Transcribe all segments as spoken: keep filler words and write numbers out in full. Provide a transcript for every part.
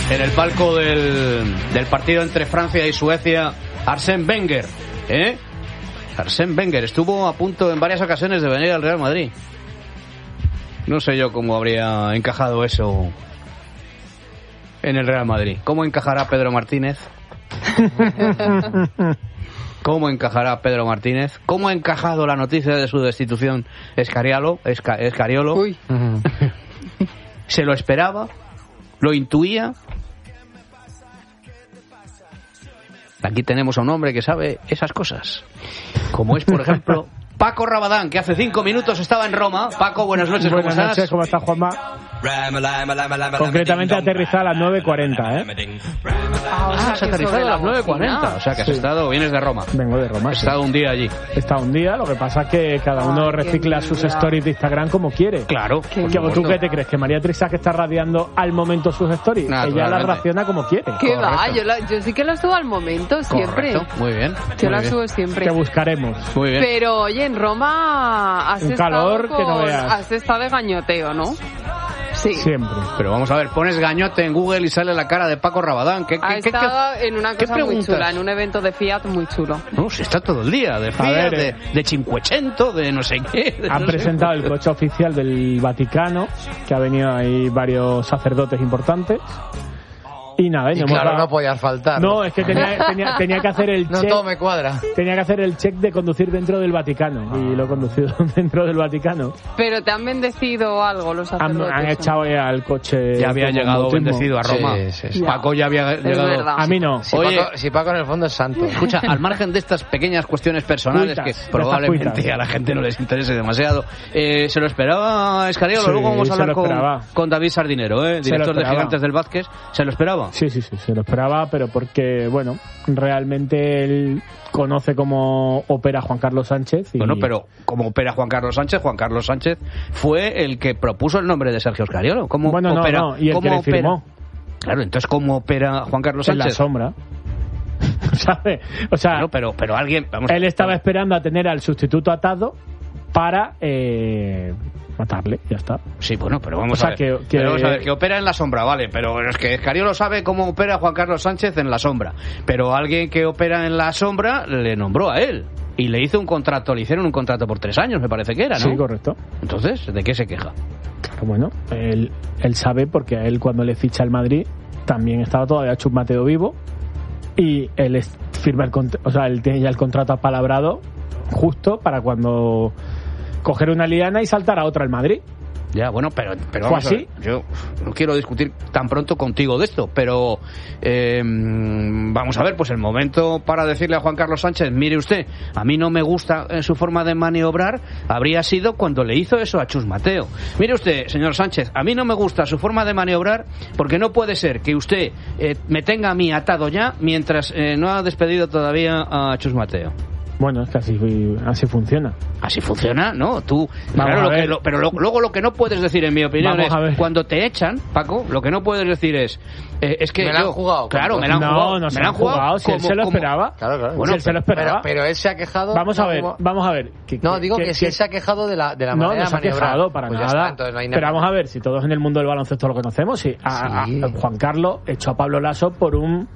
en el palco del, del partido entre Francia y Suecia, Arsène Wenger, ¿eh? Arsène Wenger estuvo a punto en varias ocasiones de venir al Real Madrid. No sé yo cómo habría encajado eso en el Real Madrid. ¿Cómo encajará Pedro Martínez? ¿Cómo encajará Pedro Martínez? ¿Cómo ha encajado la noticia de su destitución Escariolo? Esca, Escariolo. Uy. ¿Se lo esperaba? ¿Lo intuía? Aquí tenemos a un hombre que sabe esas cosas. Como es, por ejemplo, Paco Rabadán, que hace cinco minutos estaba en Roma. Paco, buenas noches, ¿cómo buenas estás? Noches, ¿cómo estás, Juanma? Concretamente aterrizada a las nueve cuarenta, ¿eh? Ah, has aterrizado a las nueve cuarenta. O sea, que has sí. estado, vienes de Roma. Vengo de Roma, Has sí. estado un día allí. He estado un día, lo que pasa es que cada uno Ay, recicla sus stories de Instagram como quiere. Claro. Porque ¿tú qué te crees? ¿Que María Teresa que está radiando al momento sus stories? Ella las raciona como quiere. ¿Qué va? Correcto. Yo, la, yo sí que la subo al momento, siempre. Correcto. Muy bien. Yo muy la bien. subo siempre. Que buscaremos. Muy bien. Pero oye, en Roma has Un estado calor con, que no veas. has estado de gañoteo, ¿no? Sí. Siempre. Pero vamos a ver, pones gañote en Google y sale la cara de Paco Rabadán. ¿Qué, Ha qué, qué, estado en una qué cosa muy preguntas? chula, en un evento de Fiat muy chulo. No, si está todo el día, de Fiat, ver, de, eh. de Cinquecento, de no sé qué. de Han no sé presentado el cuánto. coche oficial del Vaticano, que ha venido ahí varios sacerdotes importantes. Y nada, y Y no hemos claro, dado- no podías faltar. No, es que tenía, tenía, tenía que hacer el No check. todo me cuadra. Tenía que hacer el check de conducir dentro del Vaticano. Y lo he conducido dentro del Vaticano. Pero te han bendecido algo los Han, sacerdotes. han ¿no? echado ya al coche. Ya había como llegado bautismo. bendecido a Roma. Sí, sí, sí. Paco ya había Es llegado. verdad. A mí no. Si, Oye. Paco, si Paco en el fondo es santo. Escucha, al margen de estas pequeñas cuestiones personales Cuitas, que de estas probablemente cuitas. a la gente no les interese demasiado, eh, ¿se lo esperaba Escariolo? Sí, Luego vamos a se hablar lo con, esperaba. con David Sardinero, ¿eh? Se lo director de esperaba. Gigantes del Vázquez. ¿Se lo esperaba? Sí, sí, sí, se lo esperaba, pero porque, bueno, realmente él conoce cómo opera Juan Carlos Sánchez. Y... Bueno, pero como opera Juan Carlos Sánchez, Juan Carlos Sánchez fue el que propuso el nombre de Sergio Escariolo. ¿Cómo Bueno, no, opera? no, y el ¿Cómo que le opera? firmó. Claro, entonces ¿cómo opera Juan Carlos En la Sánchez? sombra. ¿Sabe? O sea, Bueno, pero, pero alguien... Vamos, él estaba esperando a tener al sustituto atado para eh, matarle, ya está. Sí, bueno, pero vamos O sea, a ver. que- que- Pero vamos a ver, que opera en la sombra, vale, pero es que Escariolo sabe cómo opera Juan Carlos Sánchez en la sombra. Pero alguien que opera en la sombra le nombró a él. Y le hizo un contrato, le hicieron un contrato por tres años, me parece que era, ¿no? Sí, correcto. Entonces, ¿de qué se queja? Claro, bueno, él, él sabe porque a él cuando le ficha el Madrid también estaba todavía Chus Mateo vivo y él es- firma el cont- o sea, él tiene ya el contrato apalabrado justo para cuando coger una liana y saltar a otra al Madrid. Ya, bueno, pero, pero ¿Fue vamos a así? ver, yo no quiero discutir tan pronto contigo de esto, pero eh, vamos a ver, pues el momento para decirle a Juan Carlos Sánchez, mire usted, a mí no me gusta eh, su forma de maniobrar, habría sido cuando le hizo eso a Chus Mateo. Mire usted, señor Sánchez, a mí no me gusta su forma de maniobrar porque no puede ser que usted eh, me tenga a mí atado ya mientras eh, no ha despedido todavía a Chus Mateo. Bueno, es que así, así funciona. Así funciona, ¿no? Tú, Vamos claro, a lo que, ver. lo- pero lo- luego lo que no puedes decir, en mi opinión, Vamos es a ver. cuando te echan, Paco, lo que no puedes decir es, eh, es que Me la han yo- jugado, claro, como- me la han no, jugado, no me se la han jugado, si él como- se lo como- esperaba. Claro, claro. Bueno, si él se lo esperaba. Pero, pero él se ha quejado. Vamos a no, ver, como- vamos a ver. que- No, que- digo que, que- si él que- se ha quejado de la, de la No, manera no se ha de maniobrar. quejado para Pues ya nada. está, entonces no hay nada. Pero vamos a ver, si todos en el mundo del baloncesto lo conocemos, sí. A, a- Sí. a Juan Carlos echó a Pablo Laso por un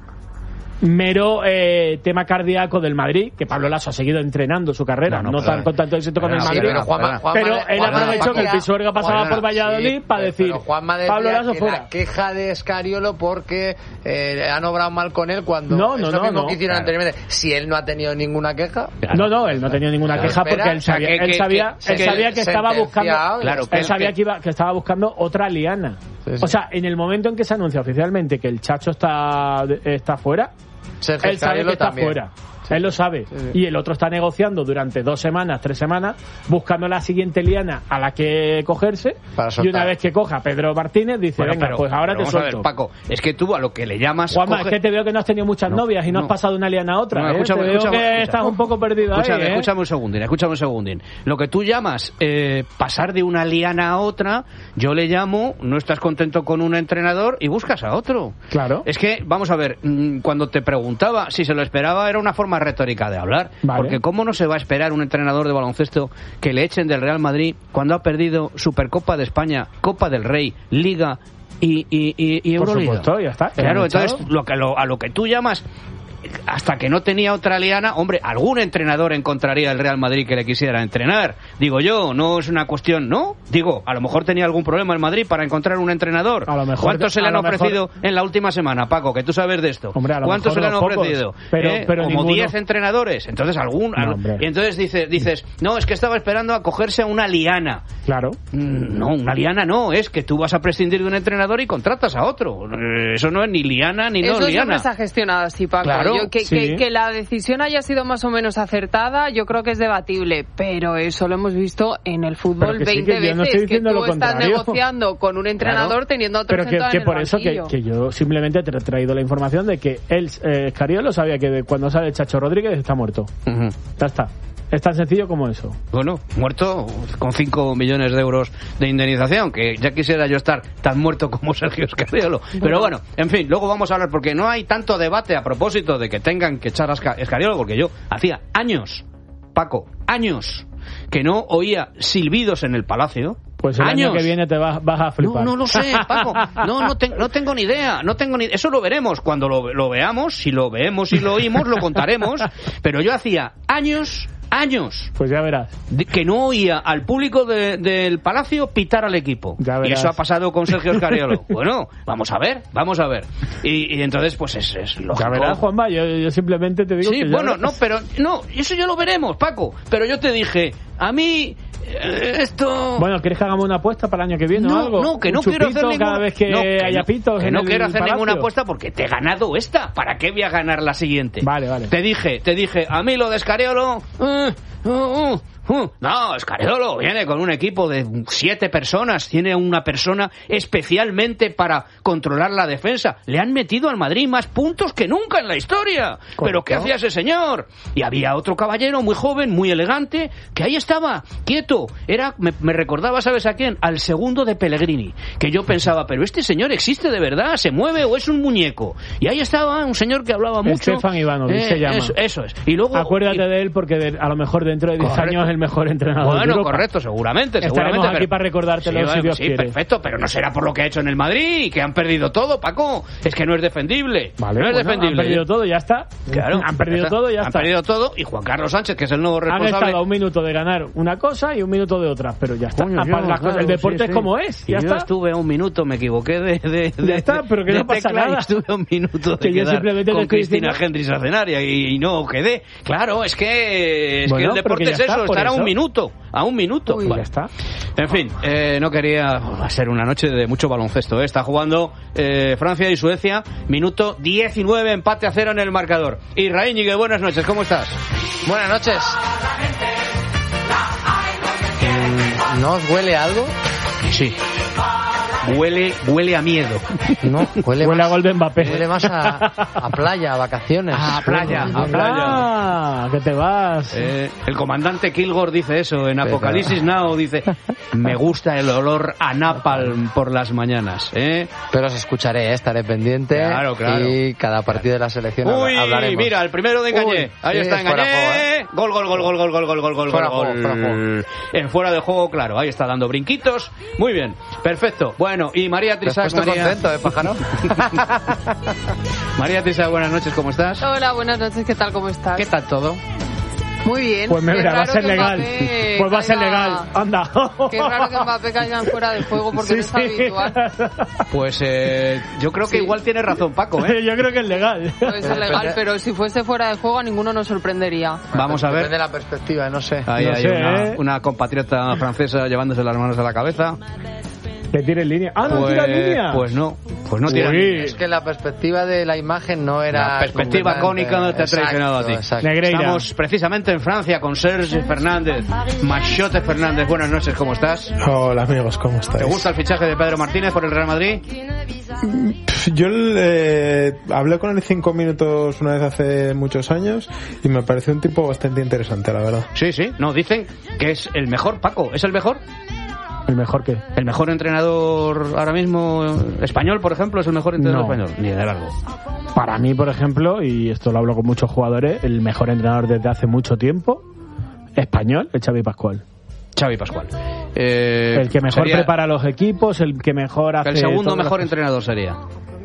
mero eh, tema cardíaco del Madrid, que Pablo Laso ha seguido entrenando su carrera, No, no, no, tan, perdona. con tanto éxito con el Perdona, Sí, Madrid. pero Juanma, Perdona. Juanma, Pero él Juanma aprovechó que el decía- Pisuerga pasaba Perdona, por Valladolid para pero- decir, pero Juanma decía Pablo Laso que fuera. la queja de Escariolo porque eh, han obrado mal con él cuando No, es no, lo no, mismo no. que hicieron Claro. anteriormente. Si él no ha tenido ninguna queja, Claro. No, no, él no tenía ninguna Claro, queja espera, porque él o sea, sabía, que- él que- sabía, que él sabía que estaba buscando, sentenciado, Claro, él es sabía que- que, iba, que estaba buscando otra liana. Sí, sí. O sea, en el momento en que se anuncia oficialmente que el Chacho está, está fuera, Sergio él sabe Escariolo que está también. fuera. Él lo sabe. Sí, sí. Y el otro está negociando durante dos semanas, tres semanas, buscando la siguiente liana a la que cogerse. Para Y soltar. una vez que coja Pedro Martínez, dice, Bueno, venga, pero- pues ahora pero te vamos a ver, suelto. Paco, es que tú a lo que le llamas... Juanma, coge- es que te veo que no has tenido muchas No, novias y no, no. has pasado de una liana a otra. No, ¿eh? escúchame, te veo escúchame, que escúchame. estás un poco perdido Escúchame, ahí, ¿eh? escúchame un segundín, escúchame un segundín. Lo que tú llamas eh, pasar de una liana a otra, yo le llamo, no estás contento con un entrenador y buscas a otro. Claro. Es que, vamos a ver, mm, cuando te preguntaba si se lo esperaba, era una forma retórica de hablar. Vale. Porque ¿cómo no se va a esperar un entrenador de baloncesto que le echen del Real Madrid cuando ha perdido Supercopa de España, Copa del Rey, Liga y, y, y, y Euroliga. Por supuesto, ya está. Claro, entonces lo que, lo, a lo que tú llamas, hasta que no tenía otra liana, hombre, algún entrenador encontraría el Real Madrid que le quisiera entrenar. Digo yo, no es una cuestión, ¿no? Digo, a lo mejor tenía algún problema el Madrid para encontrar un entrenador. A lo mejor, ¿Cuántos se le han ofrecido mejor... en la última semana, Paco? Que tú sabes de esto. Hombre, a lo ¿Cuántos se le han pocos, ofrecido? pero, ¿Eh? pero Como ninguno... diez entrenadores. Entonces algún... No, y entonces dices, dices, no, es que estaba esperando a cogerse a una liana. Claro. No, una liana no, es que tú vas a prescindir de un entrenador y contratas a otro. Eso no es ni liana ni Eso no liana. Eso siempre se ha gestionado así, Paco. Claro, Yo, que, sí. que, que la decisión haya sido más o menos acertada, yo creo que es debatible, pero eso lo hemos visto en el fútbol veinte sí, que veces, no que tú lo estás contrario. negociando con un entrenador Claro. teniendo a otro Pero que, sentado que en el por eso que, banquillo. que yo simplemente te he traído la información de que él, eh, Escariolo, sabía que de cuando sale Chacho Rodríguez está muerto. Uh-huh. Ya está. Es tan sencillo como eso. Bueno, muerto con cinco millones de euros de indemnización, que ya quisiera yo estar tan muerto como Sergio Escariolo. Pero bueno, en fin, luego vamos a hablar, porque no hay tanto debate a propósito de que tengan que echar a Escariolo, porque yo hacía años, Paco, años, que no oía silbidos en el Palacio. Pues el años. año que viene te vas, vas a flipar. No, no lo sé, Paco. No, no, te, no tengo ni idea. No tengo ni. Eso lo veremos cuando lo, lo veamos. Si lo vemos y lo oímos, lo contaremos. Pero yo hacía años, años. Pues ya verás. Que no oía al público de, del Palacio pitar al equipo. Ya verás. Y eso ha pasado con Sergio Escariolo. Bueno, vamos a ver, vamos a ver. Y, y entonces, pues es, es lógico. Ya verás, Juanma. Yo, yo simplemente te digo sí, que. Sí, bueno, no, pero. No, eso ya lo veremos, Paco. Pero yo te dije, a mí. Esto... Bueno, ¿quieres que hagamos una apuesta para el año que viene no, o algo? No, que no ¿Un quiero hacer chupito ninguna... cada vez que, no, que haya no, pitos que en no el quiero hacer Palacio? ninguna apuesta porque te he ganado esta. ¿Para qué voy a ganar la siguiente? Vale, vale. Te dije, te dije, a mí lo de Escariolo... Uh, uh, uh, uh. No, Escariolo viene con un equipo de siete personas. Tiene una persona especialmente para controlar la defensa. Le han metido al Madrid más puntos que nunca en la historia. Correcto. ¿Pero qué hacía ese señor? Y había otro caballero muy joven, muy elegante, que ahí estaba, quieto. Era, me, me recordaba, ¿sabes a quién? Al segundo de Pellegrini. Que yo pensaba, pero este señor existe de verdad, se mueve o es un muñeco. Y ahí estaba un señor que hablaba mucho. Estefan Ivanovic eh, se llama. Eso, eso es. Y luego, acuérdate y... de él porque de, a lo mejor dentro de diez años es el mejor entrenador bueno, de Europa. correcto, seguramente, Estaremos seguramente. aquí pero... para recordártelo sí, si bueno, Dios sí, quiere. Perfecto, pero no será por lo que ha hecho en el Madrid, que han perdido todo, Paco. Es que no es defendible. Vale, no es bueno, defendible. Han perdido todo, ya está. Claro, han perdido todo, ya han está. Han perdido todo y Juan Carlos Sánchez, que es el nuevo responsable. Han estado a un minuto de ganar una cosa y un minuto de otra, pero ya está. Coño, Aparte, yo, las cosas- claro, el deporte sí, es sí. como es, ya Y yo está. estuve a un minuto, me equivoqué de, de, de Ya está, pero que de no pasa tecla y nada. estuve a un minuto de Que yo quedar simplemente te con estoy Cristina diciendo- Hendrix Hacenaria y, y no quedé. Claro, es que es Bueno, que el pero deporte que ya es está, eso, por estar a un eso. minuto, a un minuto. Uy, Vale. ya está. En fin, eh, no quería va a ser una noche de mucho baloncesto. ¿eh? Está jugando eh, Francia y Suecia, minuto diecinueve, empate a cero en el marcador. Israel Íñiguez, buenas noches, ¿cómo estás? Buenas noches. Mm, ¿No os huele algo? Sí. Huele, huele a miedo. No, huele, Huele más, a gol de Mbappé. huele más a, a playa, a vacaciones. A playa, Huele- a playa. Ah, que te vas. Eh, el comandante Kilgore dice eso en Apocalipsis Now, dice, me gusta el olor a napalm por las mañanas. ¿eh? Pero os escucharé, ¿eh? Estaré pendiente. Claro, claro. Y cada partido de la selección Uy, hablaremos. mira, el primero de Engañé. Uy, Ahí sí, está fuera Engañé. juego, ¿eh? Gol, gol, gol, gol, gol, gol, gol, gol, gol, Fuera gol. juego, fuera juego. En fuera de juego, claro. Ahí está dando brinquitos. Muy bien, perfecto. Bueno, y María Te has Trisac, puesto María... contento, ¿eh, pájaro? María Trisac, buenas noches, ¿cómo estás? Hola, buenas noches, ¿qué tal? ¿Cómo estás? ¿Qué tal todo? Muy bien. Pues me Qué verá, va a raro ser que legal. Mbappé Pues va a ser caiga- legal. Anda. Qué raro que Mbappé caiga en fuera de juego porque Sí, no es sí. habitual. Pues eh, yo creo que Sí. igual tiene razón Paco, ¿eh? Yo creo que es legal. Puede ser legal, pero si fuese fuera de juego a ninguno nos sorprendería. Vamos a ver. Depende de la perspectiva, no sé. Ahí No hay sé, una, ¿eh? una compatriota francesa llevándose las manos a la cabeza. Que tire en línea. Ah, no Pues, tira en línea. pues no, pues no tira Uy. en línea. Es que la perspectiva de la imagen no era... La perspectiva completamente- cónica te ha traicionado a ti. Exacto, exacto. Negreira. Estamos precisamente en Francia con Serge Fernández. Machote Fernández, buenas noches, ¿cómo estás? Hola amigos, ¿cómo estáis? ¿Te gusta el fichaje de Pedro Martínez por el Real Madrid? Yo eh, hablé con él cinco minutos una vez hace muchos años y me pareció un tipo bastante interesante, la verdad. Sí, sí. No, dicen que es el mejor, Paco. ¿Es el mejor? El mejor que. ¿El mejor entrenador ahora mismo español, por ejemplo? ¿Es el mejor entrenador No. español? Ni de largo. Para mí, por ejemplo, y esto lo hablo con muchos jugadores, el mejor entrenador desde hace mucho tiempo, español, es Xavi Pascual. Xavi Pascual. Eh, el que mejor sería, prepara los equipos, el que mejor hace... El segundo mejor los... entrenador sería.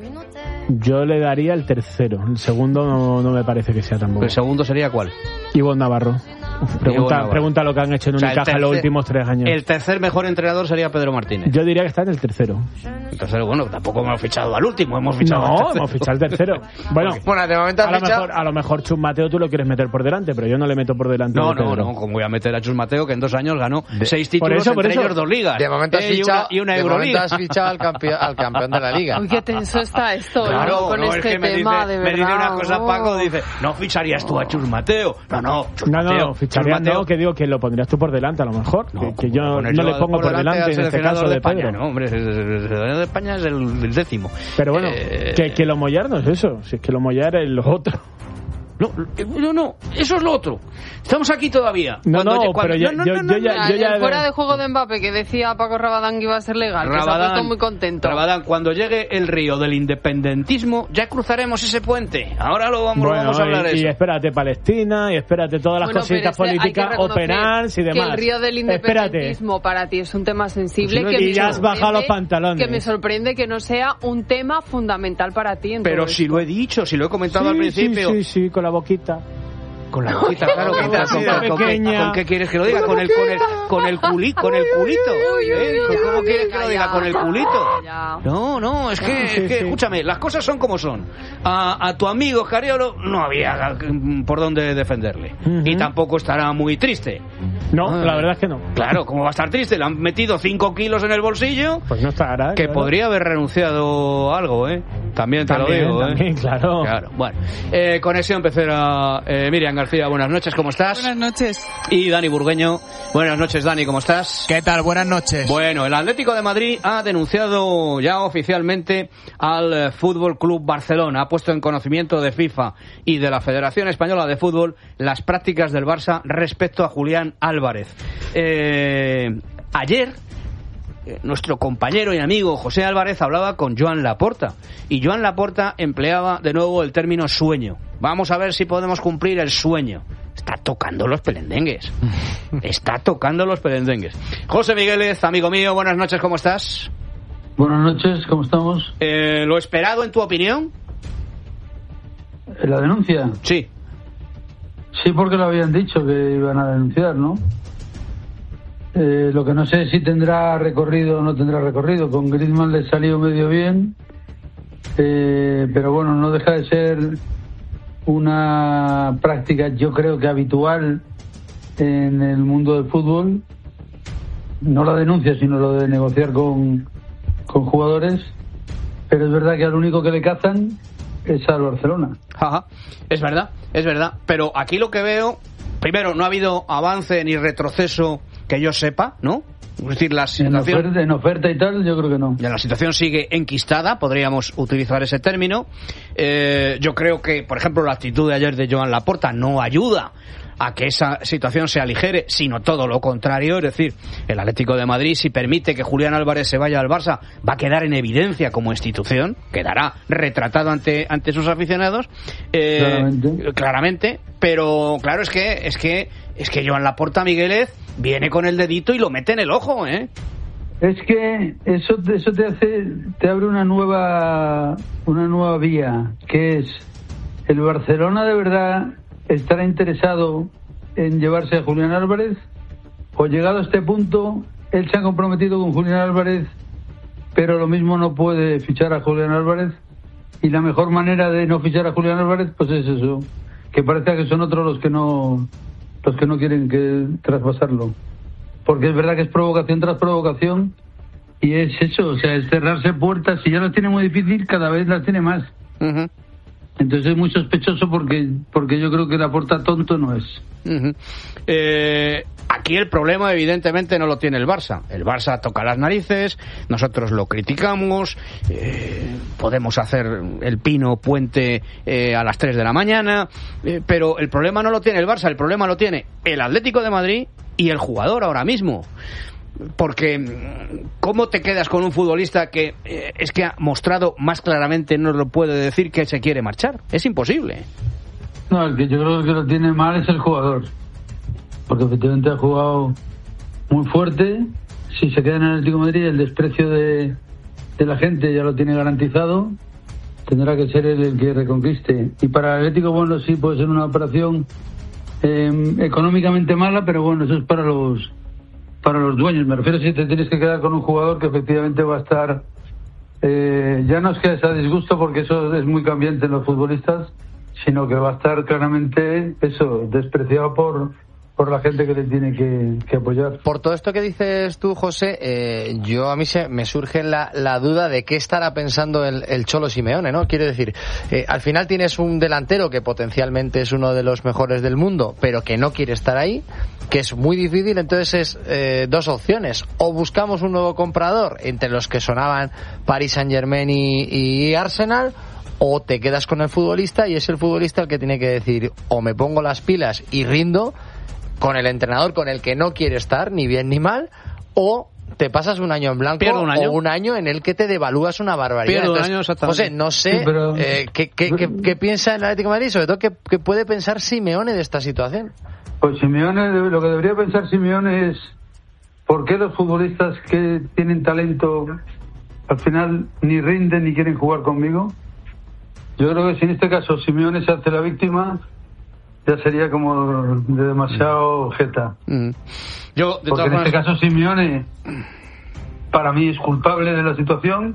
Yo le daría el tercero. El segundo no, no me parece que sea tan bueno. ¿El segundo sería cuál? Ivonne Navarro. Pregunta, pregunta lo que han hecho en o sea, Unicaja tercer, los últimos tres años. El tercer mejor entrenador sería Pedro Martínez. Yo diría que está en el tercero. El tercero, bueno, tampoco hemos fichado al último, hemos fichado no, al tercero. hemos fichado al tercero. Bueno, bueno de momento a, lo fichado... mejor, a lo mejor Chus Mateo tú lo quieres meter por delante, pero yo no le meto por delante. No, de no, no, como voy a meter a Chus Mateo, que en dos años ganó de... seis títulos, por eso, por entre eso. ellos dos ligas. De momento has eh, fichado, y una, y una de Euroliga. momento has fichado al, campeón, al campeón de la liga. Uy, qué tenso está esto, claro, ¿no? Con no, este es que me tema, dice, de me verdad. dice una cosa, oh. Paco, dice, no ficharías tú a Chus Mateo. No, no, Chus no, Mateo. no, ficharías no, que digo que lo pondrías tú por delante a lo mejor. No, que, que yo no le pongo por, por delante, delante en este caso de, de Pedro. España, no, hombre, el seleccionador de España es el, el décimo. Pero bueno, eh... que, que lo mollar no es eso, si es que lo mollar es lo otro. No, no, no, eso es lo otro. Estamos aquí todavía. No, cuando, no, cuando, pero yo, no, no, yo, no, no, yo ya... No, yo ya el fuera de juego de Mbappé que decía Paco Rabadán que iba a ser legal, Rabadán, que se ha puesto muy contento. Rabadán, cuando llegue el río del independentismo, ya cruzaremos ese puente. Ahora lo vamos, bueno, lo vamos a hablar y, eso. Y espérate Palestina, y espérate todas las bueno, cositas políticas, operar y demás. Que el río del independentismo espérate. Para ti es un tema sensible. Pues que y ya has bajado los pantalones. Que me sorprende que no sea un tema fundamental para ti. En Pero todo si esto. lo he dicho, si lo he comentado sí, al principio. Sí, sí, sí, con la boquita. Con la boquita, claro, con, boquita, con, sí, con, con, con, con qué quieres que lo diga, con el con el con el culi, con el culito, ¿eh? ¿Cómo quieres que lo diga con el culito? No, no, es que, es que escúchame, las cosas son como son. A, a tu amigo Scariolo no había por dónde defenderle uh-huh. y tampoco estará muy triste. No, ah, la verdad es que no. Claro, ¿cómo va a estar triste? Le han metido cinco kilos en el bolsillo. Pues no estará. Que claro. podría haber renunciado a algo, ¿eh? También te también, lo digo, también, ¿eh? Claro. Claro. Bueno, eh, conexión pecera. Eh, Miriam García, buenas noches, ¿cómo estás? Buenas noches. Y Dani Burgueño, buenas noches, Dani, ¿cómo estás? ¿Qué tal? Buenas noches. Bueno, el Atlético de Madrid ha denunciado ya oficialmente al Fútbol Club Barcelona. Ha puesto en conocimiento de FIFA y de la Federación Española de Fútbol las prácticas del Barça respecto a Julián Álvarez. Eh, ayer nuestro compañero y amigo José Álvarez hablaba con Joan Laporta y Joan Laporta empleaba de nuevo el término sueño. Vamos a ver si podemos cumplir el sueño. Está tocando los pelendengues. Está tocando los pelendengues. José Migueles, amigo mío, buenas noches, ¿cómo estás? Buenas noches, ¿cómo estamos? Eh, ¿Lo esperado en tu opinión? ¿La denuncia? Sí. Sí, porque lo habían dicho que iban a denunciar, ¿no? Eh, lo que no sé es si tendrá recorrido o no tendrá recorrido. Con Griezmann le salió medio bien, eh, pero bueno, no deja de ser una práctica, yo creo que habitual en el mundo del fútbol. No la denuncia, sino lo de negociar con, con jugadores. Pero es verdad que al único que le cazan es al Barcelona. Ajá, es verdad, es verdad. Pero aquí lo que veo, primero, no ha habido avance ni retroceso que yo sepa, ¿no? Es decir, la situación... En oferta, en oferta y tal, yo creo que no. Ya la situación sigue enquistada, podríamos utilizar ese término. Eh, yo creo que, por ejemplo, la actitud de ayer de Joan Laporta no ayuda a que esa situación se aligere, sino todo lo contrario. Es decir, el Atlético de Madrid, si permite que Julián Álvarez se vaya al Barça, va a quedar en evidencia como institución, quedará retratado ante ante sus aficionados, eh, claramente. claramente, pero claro, es que es que es que Joan Laporta, Migueles, viene con el dedito y lo mete en el ojo, ¿eh? Es que eso eso te hace te abre una nueva una nueva vía, que es el Barcelona de verdad estará interesado en llevarse a Julián Álvarez, o llegado a este punto él se ha comprometido con Julián Álvarez, pero lo mismo no puede fichar a Julián Álvarez, y la mejor manera de no fichar a Julián Álvarez pues es eso, que parece que son otros los que no los que no quieren que traspasarlo, porque es verdad que es provocación tras provocación, y es eso, o sea, es cerrarse puertas. Si ya las tiene muy difícil, cada vez las tiene más. Uh-huh. Entonces es muy sospechoso porque porque yo creo que Laporta tonto no es. Uh-huh. Eh, aquí el problema evidentemente no lo tiene el Barça. El Barça toca las narices, nosotros lo criticamos, eh, podemos hacer el pino puente eh, a las tres de la mañana, eh, pero el problema no lo tiene el Barça, el problema lo tiene el Atlético de Madrid y el jugador ahora mismo. Porque ¿cómo te quedas con un futbolista que eh, es que ha mostrado más claramente, no lo puede decir, que se quiere marchar? Es imposible. No, el que yo creo que lo tiene mal es el jugador, porque efectivamente ha jugado muy fuerte, si se queda en el Atlético de Madrid, el desprecio de, de la gente ya lo tiene garantizado. Tendrá que ser él el que reconquiste. Y para el Atlético, bueno, sí puede ser una operación eh, económicamente mala, pero bueno, eso es para los para los dueños. Me refiero si te tienes que quedar con un jugador que efectivamente va a estar, eh, ya no es que sea disgusto, porque eso es muy cambiante en los futbolistas, sino que va a estar claramente eso, despreciado por por la gente que le tiene que, que apoyar. Por todo esto que dices tú, José, eh, yo a mí se me surge la, la duda de qué estará pensando el, el Cholo Simeone, ¿no? Quiero decir, eh, al final tienes un delantero que potencialmente es uno de los mejores del mundo, pero que no quiere estar ahí, que es muy difícil. Entonces es eh, dos opciones: o buscamos un nuevo comprador entre los que sonaban Paris Saint-Germain y, y Arsenal, o te quedas con el futbolista y es el futbolista el que tiene que decir: o me pongo las pilas y rindo con el entrenador con el que no quiere estar, ni bien ni mal, o te pasas un año en blanco un año. o un año en el que te devalúas una barbaridad. Pierdo un Entonces, año, exactamente. José, no sé Sí, pero... eh, ¿qué, qué, qué, qué piensa el Atlético de Madrid, sobre todo qué, qué puede pensar Simeone de esta situación. Pues Simeone, lo que debería pensar Simeone es por qué los futbolistas que tienen talento al final ni rinden ni quieren jugar conmigo. Yo creo que si en este caso Simeone se hace la víctima, ya sería como de demasiado jeta. Mm. Yo, de Porque en todas este formas... caso Simeone para mí es culpable de la situación.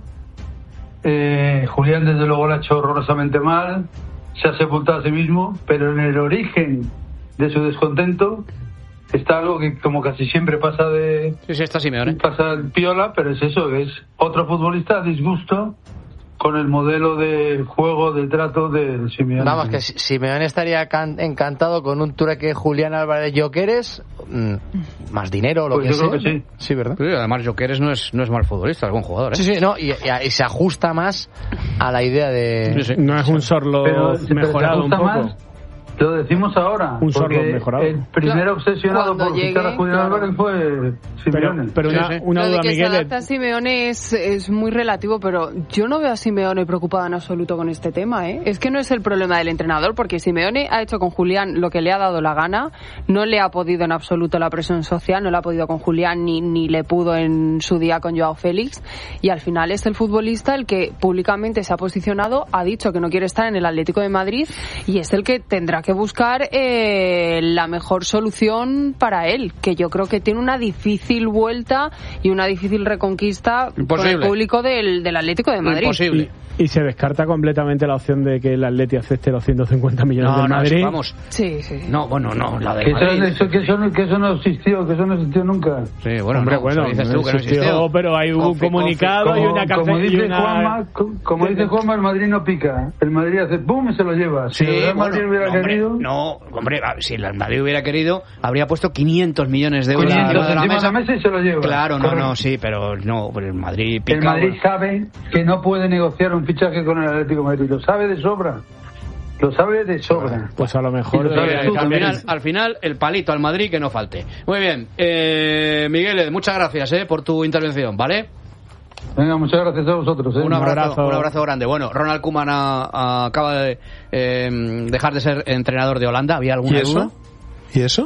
eh, Julián desde luego lo ha hecho horrorosamente mal, se ha sepultado a sí mismo, pero en el origen de su descontento está algo que como casi siempre pasa de Sí, sí, está Simeone. pasa piola, pero es eso, que es otro futbolista a disgusto con el modelo de juego, de trato de Simeone. Vamos, que Si- Simeone estaría can- encantado con un trueque Julián Álvarez Jokeres, mm, más dinero o lo Pues que yo sea. creo que sí. Sí, ¿verdad? Sí, además, Jokeres no es, no es mal futbolista, es buen jugador, ¿eh? Sí, sí, no, y, y- y se ajusta más a la idea de... Sí, sí. No es un Sorlo Pero- pero mejorado ¿te un gusta poco. más? Lo decimos ahora, Un sordo porque mejorado. el primer Claro, obsesionado cuando por llegue, quitar a Julián claro. Álvarez fue Pero, Simeone. pero una, Sí, sí. una Lo de duda, que se Miguel. adapta a Simeone es, es muy relativo, pero yo no veo a Simeone preocupado en absoluto con este tema, ¿eh? Es que no es el problema del entrenador, porque Simeone ha hecho con Julián lo que le ha dado la gana, no le ha podido en absoluto la presión social, no le ha podido con Julián ni, ni le pudo en su día con Joao Félix, y al final es el futbolista el que públicamente se ha posicionado, ha dicho que no quiere estar en el Atlético de Madrid, y es el que tendrá que buscar eh, la mejor solución para él, que yo creo que tiene una difícil vuelta y una difícil reconquista con el Imposible. público del, del Atlético de Madrid. Imposible. Y, y se descarta completamente la opción de que el Atleti acepte los ciento cincuenta millones No, del no, Madrid. eso, vamos. Sí, sí. No, bueno, no, la que, del eso, Madrid. eso- que, eso, no- que eso no existió, que eso no existió nunca. Sí, bueno, Hombre, no, bueno, eso dices tú, que no existió, existió. pero hay un Confi- comunicado Como, y una como café y dice una... Juanma, co- como dice Juanma, el Madrid no pica. El Madrid hace pum y se lo lleva. Si Sí, el Real Madrid bueno, hubiera no, hombre, querido, no, hombre, a- si el Madrid hubiera querido, habría puesto quinientos millones de euros quinientos encima de la encima de mesa. la mesa y se lo lleva. Claro, no, Correcto. no, sí, pero no, pero el Madrid pica. El Madrid bueno. sabe que no puede negociar un fichaje con el Atlético de Madrid. Lo sabe de sobra. Lo sabe de sobra. Pues a lo mejor... Y lo sabes eh, tú al, cambiar- final, al final, el palito al Madrid que no falte. Muy bien, eh, Miguel, muchas gracias eh, por tu intervención, ¿vale? Venga, muchas gracias a vosotros. ¿eh? Un abrazo, abrazo. un abrazo grande. Bueno, Ronald Koeman ha- ha- acaba de eh, dejar de ser entrenador de Holanda. ¿Había alguna ¿Y eso? duda? ¿Y eso?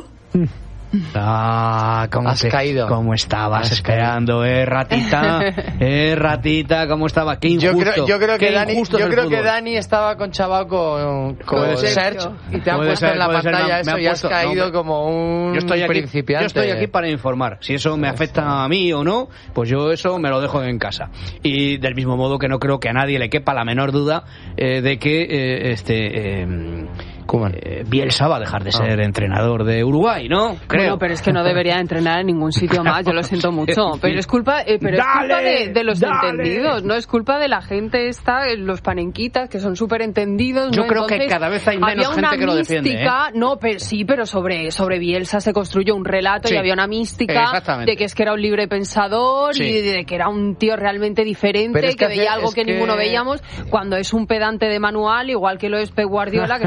Ah, ¿cómo Has te- caído. ¿Cómo estabas Has esperando, eh, ratita? Eh, ratita, ¿cómo estaba? Qué Yo injusto. creo, yo creo que qué Dani, injusto yo es el creo que fútbol. Dani estaba con chaval con, con Puede ser. Serge y te han Puede puesto ser, en la puede ser, pantalla me ha- me eso ha y has puesto- caído no, como un Yo estoy, aquí, principiante. yo estoy aquí para informar. Si eso me afecta a mí o no, pues yo eso me lo dejo en casa. Y del mismo modo que no creo que a nadie le quepa la menor duda eh, de que eh, este eh, eh, Bielsa va a dejar de ser entrenador de Uruguay, ¿no? Creo. Bueno, pero es que no debería entrenar en ningún sitio más, yo lo siento mucho. Pero es culpa, eh, pero es ¡Dale! culpa de, de los ¡Dale! entendidos, no es culpa de la gente esta, eh, los panenquitas, que son súper entendidos. Yo ¿no? creo que Entonces, cada vez hay menos había gente una que lo defiende, mística, no, pero sí, pero sobre, sobre Bielsa se construyó un relato Sí. y había una mística Exactamente. de que es que era un libre pensador Sí. y de que era un tío realmente diferente, Pero es que, que hace- veía algo es que, que- ninguno veíamos, cuando es un pedante de manual, igual que lo es Pep Guardiola, que son personas